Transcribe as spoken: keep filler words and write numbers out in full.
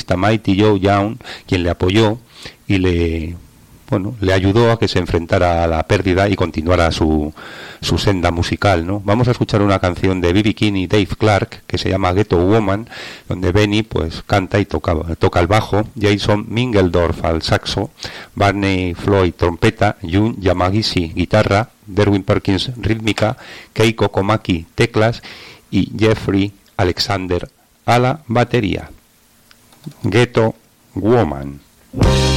guitarrista Mighty Joe Young, quien le apoyó y le bueno le ayudó a que se enfrentara a la pérdida y continuara su, su senda musical, ¿no? Vamos a escuchar una canción de B B King y Dave Clark que se llama Ghetto Woman, donde Benny pues canta y toca, toca el bajo, Jason Mingeldorf al saxo, Barney Floyd trompeta, Jun Yamagishi guitarra, Derwin Perkins rítmica, Keiko Komaki teclas y Jeffrey Alexander a la batería. Ghetto Woman.